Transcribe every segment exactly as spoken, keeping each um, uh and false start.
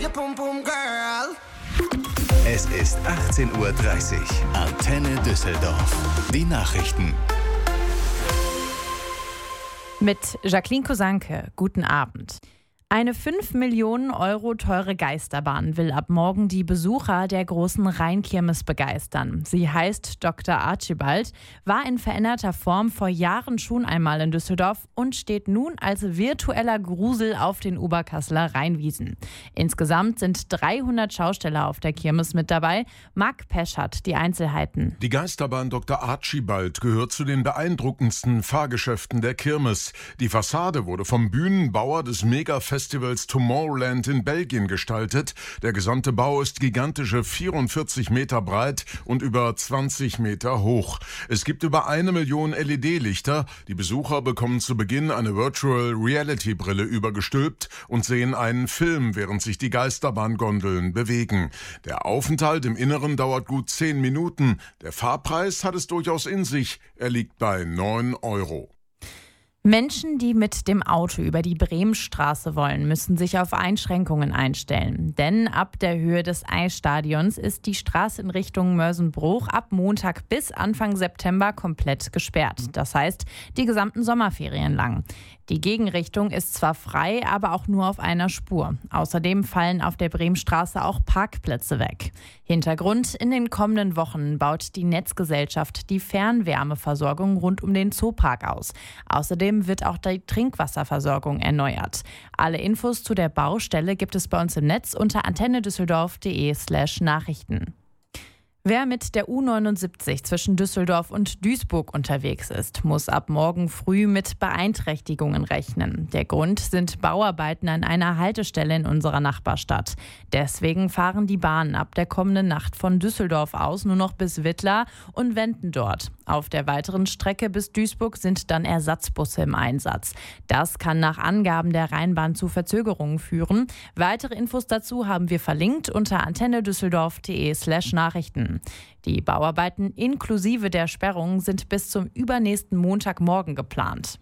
pum pum girl. Es ist achtzehn Uhr dreißig. Antenne Düsseldorf. Die Nachrichten. Mit Jacqueline Kosanke. Guten Abend. Eine fünf Millionen Euro teure Geisterbahn will ab morgen die Besucher der großen Rheinkirmes begeistern. Sie heißt Doktor Archibald, war in veränderter Form vor Jahren schon einmal in Düsseldorf und steht nun als virtueller Grusel auf den Oberkasseler Rheinwiesen. Insgesamt sind dreihundert Schausteller auf der Kirmes mit dabei. Marc Pesch hat die Einzelheiten. Die Geisterbahn Doktor Archibald gehört zu den beeindruckendsten Fahrgeschäften der Kirmes. Die Fassade wurde vom Bühnenbauer des Mega-Festivals Tomorrowland in Belgien gestaltet. Der gesamte Bau ist gigantische vierundvierzig Meter breit und über zwanzig Meter hoch. Es gibt über eine Million L E D-Lichter. Die Besucher bekommen zu Beginn eine Virtual Reality Brille übergestülpt und sehen einen Film, während sich die Geisterbahngondeln bewegen. Der Aufenthalt im Inneren dauert gut zehn Minuten. Der Fahrpreis hat es durchaus in sich. Er liegt bei neun Euro. Menschen, die mit dem Auto über die Bremenstraße wollen, müssen sich auf Einschränkungen einstellen. Denn ab der Höhe des Eisstadions ist die Straße in Richtung Mörsenbruch ab Montag bis Anfang September komplett gesperrt. Das heißt, die gesamten Sommerferien lang. Die Gegenrichtung ist zwar frei, aber auch nur auf einer Spur. Außerdem fallen auf der Bremenstraße auch Parkplätze weg. Hintergrund: In den kommenden Wochen baut die Netzgesellschaft die Fernwärmeversorgung rund um den Zoopark aus. Außerdem wird auch die Trinkwasserversorgung erneuert. Alle Infos zu der Baustelle gibt es bei uns im Netz unter antennedüsseldorf.de slash Nachrichten. Wer mit der U neunundsiebzig zwischen Düsseldorf und Duisburg unterwegs ist, muss ab morgen früh mit Beeinträchtigungen rechnen. Der Grund sind Bauarbeiten an einer Haltestelle in unserer Nachbarstadt. Deswegen fahren die Bahnen ab der kommenden Nacht von Düsseldorf aus nur noch bis Wittlar und wenden dort. Auf der weiteren Strecke bis Duisburg sind dann Ersatzbusse im Einsatz. Das kann nach Angaben der Rheinbahn zu Verzögerungen führen. Weitere Infos dazu haben wir verlinkt unter antennedüsseldorf.de slash Nachrichten. Die Bauarbeiten inklusive der Sperrung sind bis zum übernächsten Montagmorgen geplant.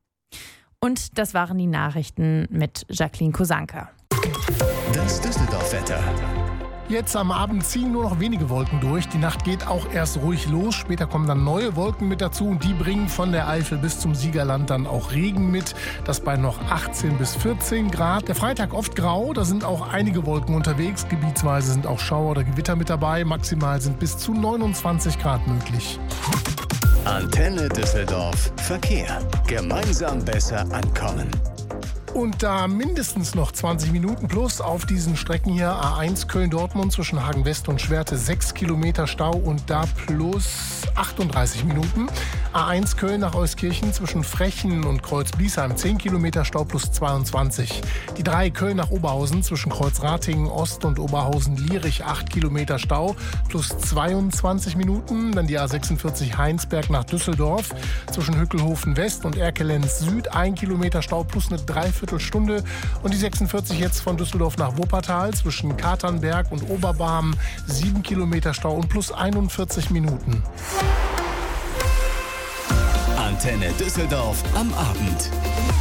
Und das waren die Nachrichten mit Jacqueline Kosanke. Das Düsseldorf-Wetter. Jetzt am Abend ziehen nur noch wenige Wolken durch. Die Nacht geht auch erst ruhig los. Später kommen dann neue Wolken mit dazu und die bringen von der Eifel bis zum Siegerland dann auch Regen mit. Das bei noch achtzehn bis vierzehn Grad. Der Freitag oft grau, da sind auch einige Wolken unterwegs. Gebietsweise sind auch Schauer oder Gewitter mit dabei. Maximal sind bis zu neunundzwanzig Grad möglich. Antenne Düsseldorf. Verkehr. Gemeinsam besser ankommen. Und da mindestens noch zwanzig Minuten plus auf diesen Strecken hier. A eins Köln-Dortmund zwischen Hagen-West und Schwerte sechs Kilometer Stau und da plus achtunddreißig Minuten. A eins Köln nach Euskirchen zwischen Frechen und Kreuz-Bliesheim zehn Kilometer Stau plus zweiundzwanzig. Die drei Köln nach Oberhausen zwischen Kreuz-Ratingen Ost und Oberhausen-Lierich acht Kilometer Stau plus zweiundzwanzig Minuten. Dann die A sechsundvierzig Heinsberg nach Düsseldorf zwischen Hückelhofen West und Erkelenz Süd ein Kilometer Stau plus eine Dreiviertelstunde. Und die sechsundvierzig jetzt von Düsseldorf nach Wuppertal zwischen Katernberg und Oberbarm sieben Kilometer Stau und plus einundvierzig Minuten. Antenne Düsseldorf am Abend.